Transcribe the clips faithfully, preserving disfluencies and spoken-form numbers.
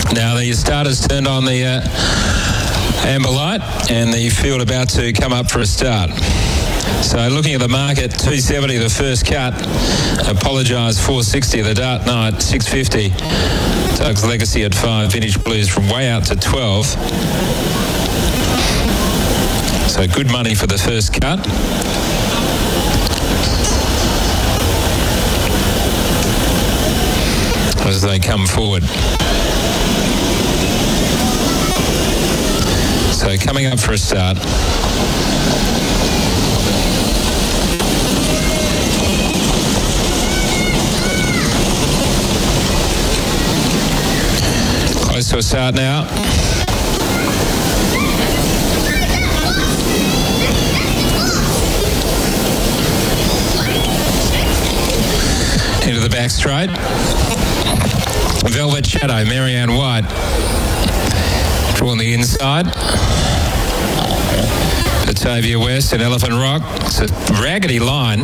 Now the starters turned on the uh, amber light and the field about to come up for a start. So looking at the market, two seventy the first cut, Apologise four sixty, the Dark Knight six fifty, Doug's Legacy at five, Vintage Blues from way out to twelve. So good money for the first cut. As they come forward. So coming up for a start. Close to a start now. Into the back straight. Velvet Shadow, Marianne White. Drawn the inside. Batavia West and Elephant Rock. It's a raggedy line.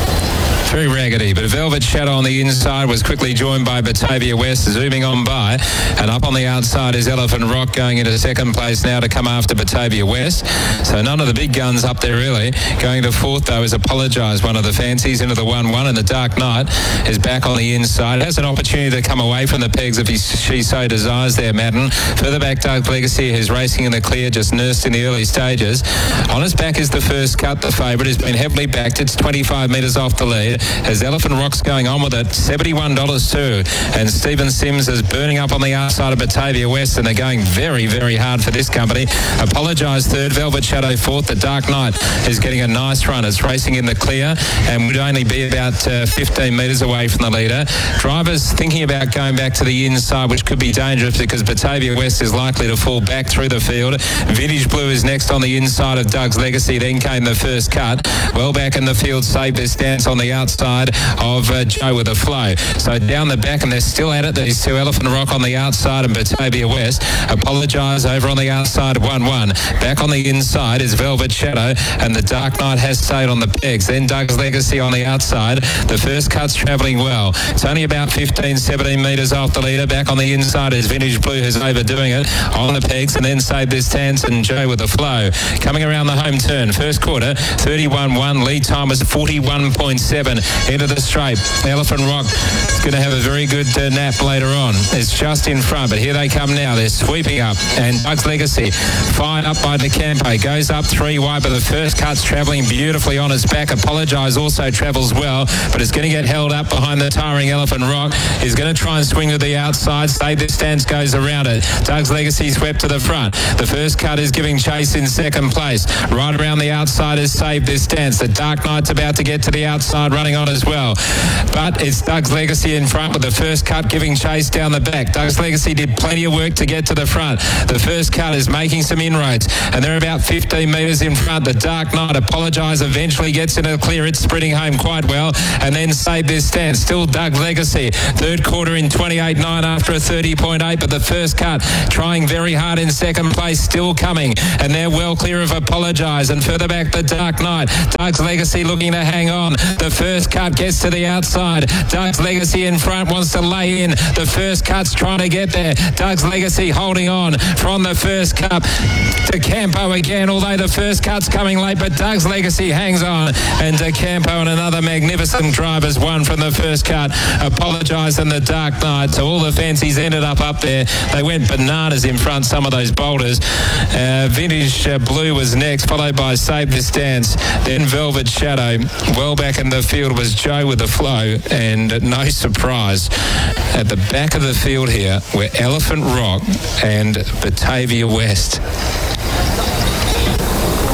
Very raggedy, but Velvet Shadow on the inside was quickly joined by Batavia West, zooming on by, and up on the outside is Elephant Rock going into second place now to come after Batavia West. So none of the big guns up there really. Going to fourth though is Apologise, one of the fancies, into the one one, and the Dark Knight is back on the inside. Has an opportunity to come away from the pegs if he, she so desires there, Madden. Further back, Doug's Legacy, who's racing in the clear, just nursed in the early stages. On his back is the first cut, the favourite, has been heavily backed. It's twenty-five metres off the lead. As Elephant Rock's going on with it, seventy-one dollars too. And Stephen Sims is burning up on the outside of Batavia West, and they're going very, very hard for this company. Apologise third, Velvet Shadow fourth. The Dark Knight is getting a nice run. It's racing in the clear and would only be about uh, fifteen metres away from the leader. Drivers thinking about going back to the inside, which could be dangerous because Batavia West is likely to fall back through the field. Vintage Blue is next on the inside of Doug's Legacy. Then came the first cut. Well back in the field, saved their stance on the outside of uh, Joe with a flow. So down the back, and they're still at it, these two, Elephant Rock on the outside and Batavia West. Apologise over on the outside, one one. Back on the inside is Velvet Shadow, and the Dark Knight has stayed on the pegs. Then Doug's Legacy on the outside. The first cut's travelling well. It's only about fifteen, seventeen metres off the leader. Back on the inside is Vintage Blue, who's overdoing it on the pegs, and then saved this stance, and Joe with a flow. Coming around the home turn, first quarter, thirty-one one. Lead time was forty-one point seven. Into the straight. Elephant Rock is going to have a very good uh, nap later on. It's just in front, but here they come now. They're sweeping up, and Doug's Legacy fired up by DeCampo. Goes up three wide, but the first cut's travelling beautifully on his back. Apologise also travels well, but it's going to get held up behind the tiring Elephant Rock. He's going to try and swing to the outside. Save this stance, goes around it. Doug's Legacy swept to the front. The first cut is giving chase in second place. Right around the outside has saved this stance. The Dark Knight's about to get to the outside, running on as well. But it's Doug's Legacy in front with the first cut giving chase down the back. Doug's Legacy did plenty of work to get to the front. The first cut is making some inroads, and they're about fifteen metres in front. The Dark Knight, Apologise, eventually gets into the clear. It's sprinting home quite well, and then saved this stance. Still Doug's Legacy. Third quarter in twenty-eight nine after a thirty point eight, but the first cut trying very hard in second place, still coming, and they're well clear of Apologise. And further back, the Dark Knight. Doug's Legacy looking to hang on. The first cut gets to the outside. Doug's Legacy in front wants to lay in. The first cut's trying to get there. Doug's Legacy holding on from the first cut to Campo again, although the first cut's coming late, but Doug's Legacy hangs on, and DeCampo and another magnificent driver's won from the first cut. Apologise and the Dark Knight. So all the fancies ended up up there. They went bananas in front, some of those boulders. Uh, Vintage uh, Blue was next, followed by Save This Dance, then Velvet Shadow. Well back in the field was Joe with the flow, and no surprise, at the back of the field here were Elephant Rock and Batavia West.